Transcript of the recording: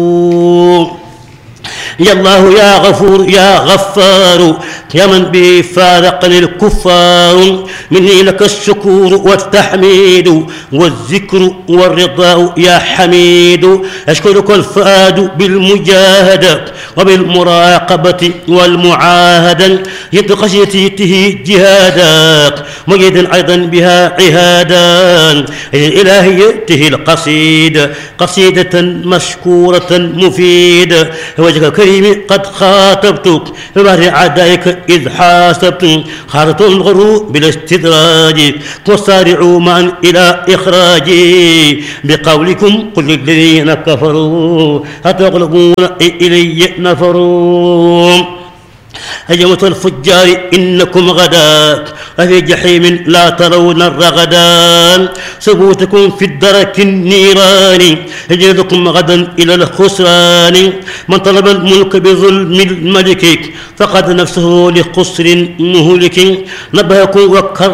يا الله يا غفور يا غفار يا من به فارقني الكفار، مني لك الشكور والتحميد والذكر والرضا يا حميد. أشكرك الفؤاد بالمجاهدة وبالمراقبة والمعاهدة، يد خشيته جهادا مجيدا أيضا بها عهادا. إلهيته القصيدة قصيدة مشكورة مفيدة، وجهك الكريم قد خاطبتك ببحر عدائك إذ حاسبت، خارط الغروب بالاستدراج وسارعوا معا إلى إخراجي بقولكم قل للذين كفروا أتغلبون إلي نفروا. أيها الفجار إنكم غدا وفي جحيم لا ترون الرغدان، ثبوتكم في الدرك النيران يجلدكم غدا إلى الخسران. من طلب الملك بظلم الملك فقد نفسه لخسر مهلك، نبهكم